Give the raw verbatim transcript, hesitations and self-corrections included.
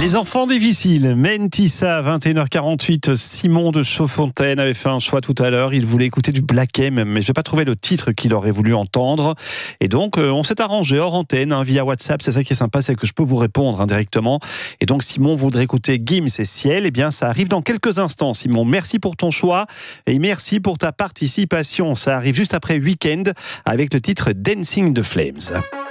Les enfants difficiles, Mentissa, vingt et une heures quarante-huit. Simon de Chaudfontaine avait fait un choix tout à l'heure. Il voulait écouter du Black M, mais je n'ai pas trouvé le titre qu'il aurait voulu entendre. Et donc, euh, on s'est arrangé hors antenne, hein, via WhatsApp. C'est ça qui est sympa, c'est que je peux vous répondre hein, directement. Et donc, Simon voudrait écouter Gims et Ciel. Eh bien, ça arrive dans quelques instants, Simon. Merci pour ton choix et merci pour ta participation. Ça arrive juste après Weekend avec le titre Dancing the Flames.